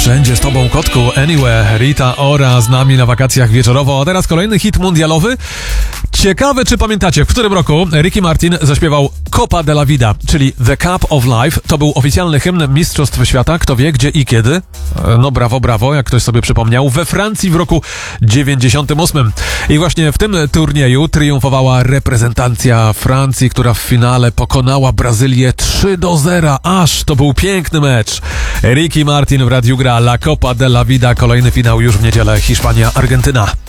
Wszędzie z tobą, kotku, Anywhere, Rita Ora z nami na wakacjach wieczorowo. A teraz kolejny hit mundialowy. Ciekawe, czy pamiętacie, w którym roku Ricky Martin zaśpiewał Copa de la Vida, czyli The Cup of Life. To był oficjalny hymn Mistrzostw Świata. Kto wie, gdzie i kiedy? No brawo, brawo, jak ktoś sobie przypomniał. We Francji w roku 98. I właśnie w tym turnieju triumfowała reprezentacja Francji, która w finale pokonała Brazylię 3-0. Aż to był piękny mecz. Ricky Martin w radiu gra La Copa de la Vida. Kolejny finał już w niedzielę. Hiszpania, Argentyna.